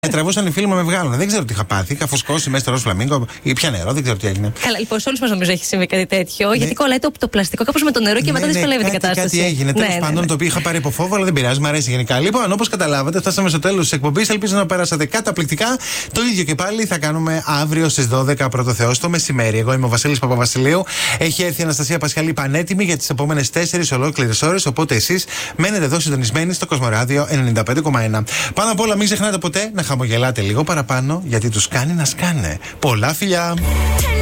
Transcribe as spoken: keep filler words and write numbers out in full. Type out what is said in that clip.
Τραβούσαν οι φίλοι μου να με βγάλουν. Δεν ξέρω τι είχα πάθει. Είχα φουσκώσει μέσα στο ροζ φλαμίγκο ή πια νερό, δεν ξέρω τι έγινε. Καλά, λοιπόν, σε όλους μας νομίζω έχει συμβεί κάτι τέτοιο. Ναι. Γιατί κολλάει το, το πλαστικό κάπως με το νερό και ναι, μετά ναι, δυσκολεύει την κατάσταση. Κάτι έγινε. Τέλος ναι, πάντων, ναι, ναι. Το οποίο είχα πάρει από φόβο, αλλά δεν πειράζει, μου αρέσει γενικά. Λοιπόν, όπως καταλάβατε, φτάσαμε στο τέλος της εκπομπής. Ελπίζω να περάσατε καταπληκτικά. Το ίδιο και πάλι θα κάνουμε αύριο στις δώδεκα πρώτο Θεός το μεσημέρι. Εγώ είμαι ο Βασίλης Παπαβασιλείου. Έχει έρθει η Αναστασία Πασχαλή πανέτοιμη για τις επόμενες τέσσερις ολόκληρες ώρες. Οπότε εσείς μένετε εδώ συντονισμένοι στο Κοσμοράδιο ενενήντα πέντε κόμμα ένα. Πάνω απ' όλα, μην ξεχνάτε ποτέ να χαμογελάτε λίγο παραπάνω, γιατί τους κάνει να σκάνε. Πολλά φιλιά!